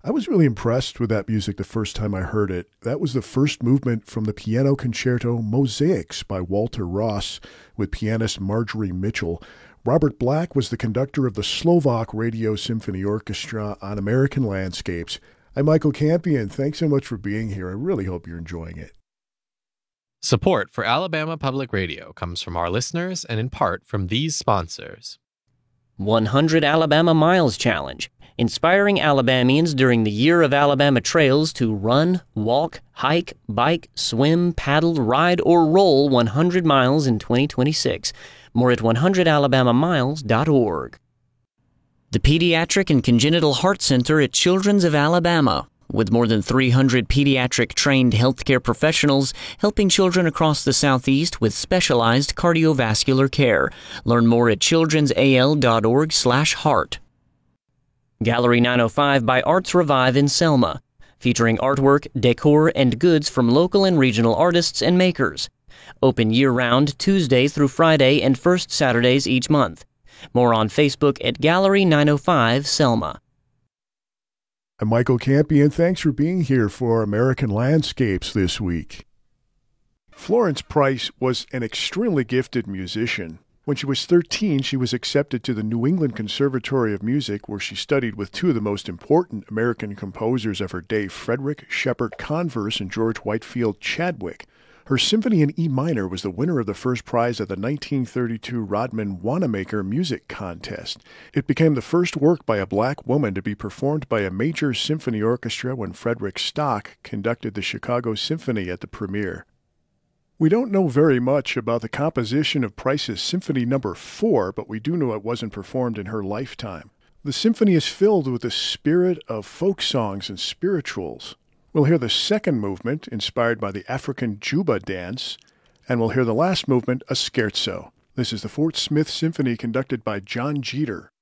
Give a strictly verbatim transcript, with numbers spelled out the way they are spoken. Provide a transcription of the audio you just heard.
I was really impressed with that music the first time I heard it. That was the first movement from the piano concerto Mosaics by Walter Ross with pianist Marjorie Mitchell. Robert Black was the conductor of the Slovak Radio Symphony Orchestra on American Landscapes. I'm Michael Campion. Thanks so much for being here. I really hope you're enjoying it. Support for Alabama Public Radio comes from our listeners and in part from these sponsors. one hundred Alabama Miles Challenge, inspiring Alabamians during the Year of Alabama Trails to run, walk, hike, bike, swim, paddle, ride, or roll one hundred miles in twenty twenty-six. More at one hundred alabama miles dot org. The Pediatric and Congenital Heart Center at Children's of Alabama, with more than three hundred pediatric-trained healthcare professionals helping children across the Southeast with specialized cardiovascular care. Learn more at children's a l dot org slash heart. Gallery nine oh five by Arts Revive in Selma, featuring artwork, decor, and goods from local and regional artists and makers. Open year-round Tuesday through Friday and first Saturdays each month. More on Facebook at Gallery nine oh five Selma. I'm Michael Campion. Thanks for being here for American Landscapes this week. Florence Price was an extremely gifted musician. When she was thirteen, she was accepted to the New England Conservatory of Music, where she studied with two of the most important American composers of her day, Frederick Shepard Converse and George Whitefield Chadwick. Her symphony in E minor was the winner of the first prize at the nineteen thirty-two Rodman Wanamaker Music Contest. It became the first work by a black woman to be performed by a major symphony orchestra when Frederick Stock conducted the Chicago Symphony at the premiere. We don't know very much about the composition of Price's Symphony Number four, but we do know it wasn't performed in her lifetime. The symphony is filled with the spirit of folk songs and spirituals. We'll hear the second movement, inspired by the African Juba dance, and we'll hear the last movement, a scherzo. This is the Fort Smith Symphony conducted by John Jeter.